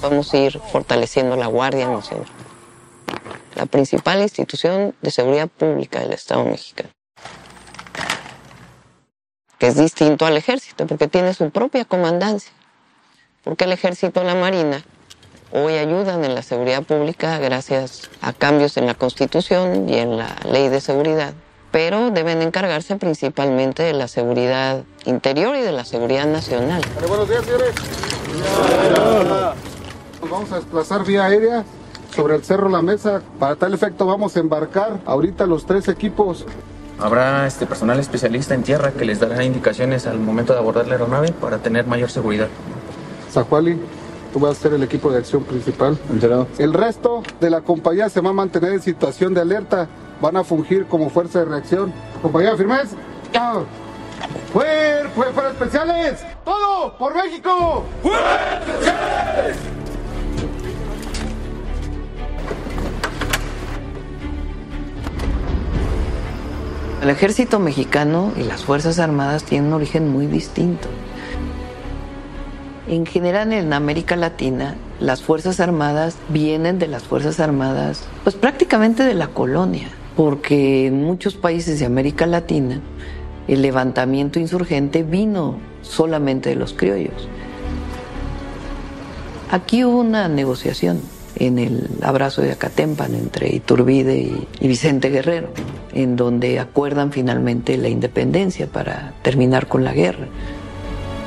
Vamos a ir fortaleciendo la Guardia Nacional, la principal institución de seguridad pública del Estado mexicano, que es distinto al ejército porque tiene su propia comandancia, porque el ejército y la marina hoy ayudan en la seguridad pública gracias a cambios en la Constitución y en la Ley de Seguridad, pero deben encargarse principalmente de la seguridad interior y de la seguridad nacional. Buenos días, señores. Nos vamos a desplazar vía aérea sobre el Cerro La Mesa. Para tal efecto vamos a embarcar ahorita los 3 equipos. Habrá personal especialista en tierra que les dará indicaciones al momento de abordar la aeronave para tener mayor seguridad. Zahuali, tú vas a ser el equipo de acción principal. Enterado. El resto de la compañía se va a mantener en situación de alerta. Van a fungir como fuerza de reacción. Compañía, ¿firmes? ¡Fuera especiales! ¡Todo por México! ¡Fuera especiales! El ejército mexicano y las Fuerzas Armadas tienen un origen muy distinto. En general, en América Latina, las Fuerzas Armadas vienen de las Fuerzas Armadas, pues prácticamente de la colonia, porque en muchos países de América Latina el levantamiento insurgente vino solamente de los criollos. Aquí hubo una negociación en el abrazo de Acatempan entre Iturbide y Vicente Guerrero, en donde acuerdan finalmente la independencia para terminar con la guerra.